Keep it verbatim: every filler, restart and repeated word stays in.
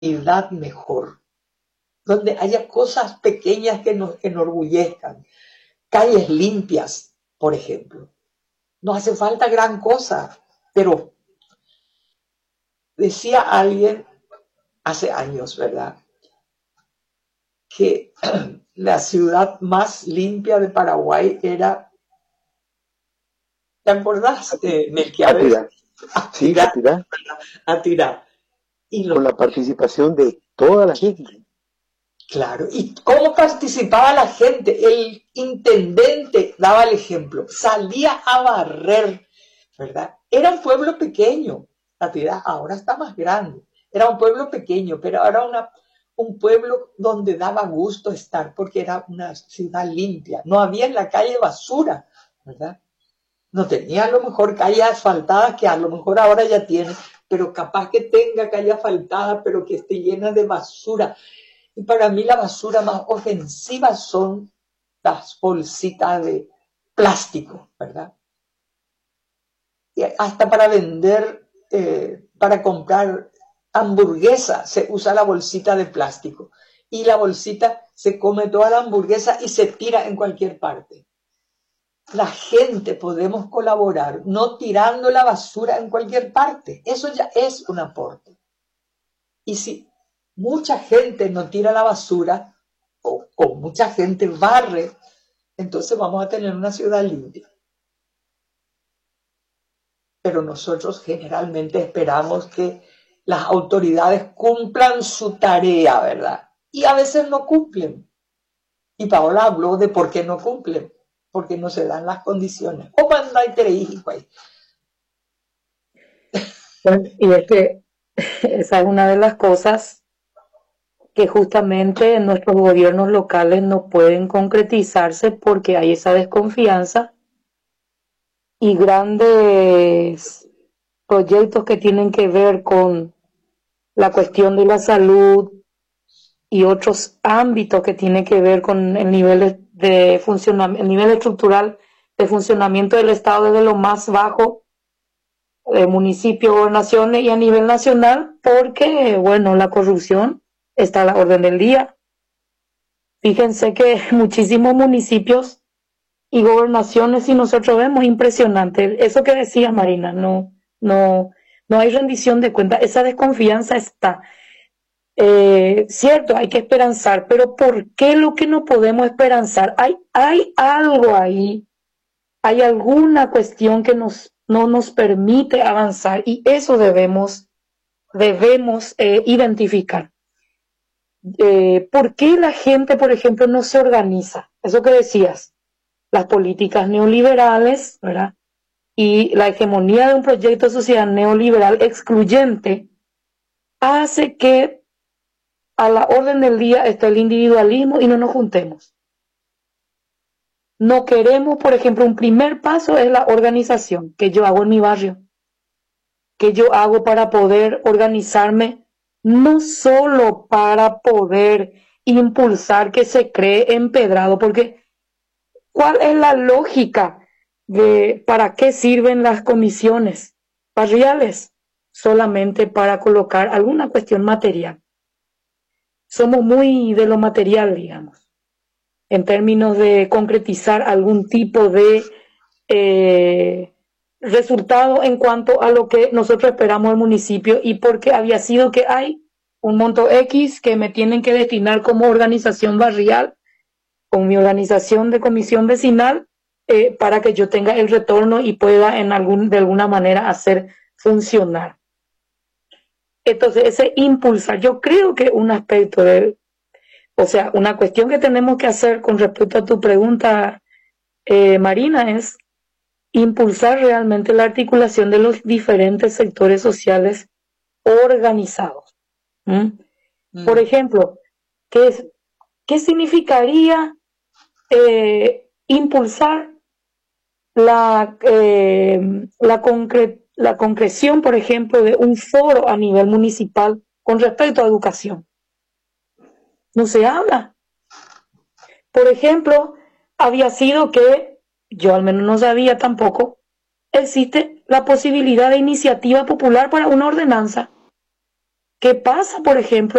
calidad mejor, donde haya cosas pequeñas que nos enorgullezcan, calles limpias, por ejemplo. No hace falta gran cosa, pero decía alguien hace años, ¿verdad?, que la ciudad más limpia de Paraguay era, ¿te acordás? Eh, Melquiades, Átira. Sí, Átira. Átira. Y lo, con la participación de toda la gente. Claro, ¿y cómo participaba la gente? El intendente daba el ejemplo, salía a barrer, ¿verdad? Era un pueblo pequeño, Átira ahora está más grande, era un pueblo pequeño, pero era una, un pueblo donde daba gusto estar, porque era una ciudad limpia, no había en la calle basura, ¿verdad? No tenía a lo mejor calle asfaltada, que a lo mejor ahora ya tiene, pero capaz que tenga calle asfaltada, pero que esté llena de basura. Y para mí la basura más ofensiva son las bolsitas de plástico, ¿verdad? Y hasta para vender, eh, para comprar hamburguesa se usa la bolsita de plástico. Y la bolsita se come toda la hamburguesa y se tira en cualquier parte. La gente podemos colaborar no tirando la basura en cualquier parte. Eso ya es un aporte. Y si mucha gente no tira la basura o, o mucha gente barre, entonces vamos a tener una ciudad limpia. Pero nosotros generalmente esperamos que las autoridades cumplan su tarea, ¿verdad? Y a veces no cumplen. Y Paola habló de por qué no cumplen, porque no se dan las condiciones. ¿Cómo anda y te pues? Bueno, y es que esa es una de las cosas que justamente nuestros gobiernos locales no pueden concretizarse porque hay esa desconfianza y grandes proyectos que tienen que ver con la cuestión de la salud y otros ámbitos que tienen que ver con el nivel de funcionamiento, el nivel estructural de funcionamiento del Estado desde lo más bajo, de municipios, gobernaciones y a nivel nacional, porque, bueno, la corrupción está a la orden del día. Fíjense que muchísimos municipios y gobernaciones, si nosotros vemos, impresionante. Eso que decía Marina, no, no, no hay rendición de cuentas, esa desconfianza está. Eh, cierto, hay que esperanzar, pero ¿por qué lo que no podemos esperanzar? Hay, hay algo ahí, hay alguna cuestión que nos, no nos permite avanzar y eso debemos, debemos eh, identificar. Eh, ¿Por qué la gente, por ejemplo, no se organiza? Eso que decías, las políticas neoliberales, ¿verdad? Y la hegemonía de un proyecto de sociedad neoliberal excluyente hace que a la orden del día está el individualismo y no nos juntemos. No queremos, por ejemplo, un primer paso es la organización que yo hago en mi barrio, que yo hago para poder organizarme, no solo para poder impulsar que se cree empedrado, porque ¿cuál es la lógica de para qué sirven las comisiones barriales? Solamente para colocar alguna cuestión material. Somos muy de lo material, digamos, en términos de concretizar algún tipo de eh, resultado en cuanto a lo que nosotros esperamos del municipio y porque había sido que hay un monto X que me tienen que destinar como organización barrial, con mi organización de comisión vecinal, eh, para que yo tenga el retorno y pueda en algún, de alguna manera hacer funcionar. Entonces, ese impulsar, yo creo que un aspecto de, o sea, una cuestión que tenemos que hacer con respecto a tu pregunta, eh, Marina, es impulsar realmente la articulación de los diferentes sectores sociales organizados. ¿Mm? Mm. Por ejemplo, ¿qué, es, qué significaría eh, impulsar la, eh, la concreción? La concreción, por ejemplo, de un foro a nivel municipal con respecto a educación? No se habla. Por ejemplo, había sido que, yo al menos no sabía tampoco, existe la posibilidad de iniciativa popular para una ordenanza. ¿Qué pasa, por ejemplo,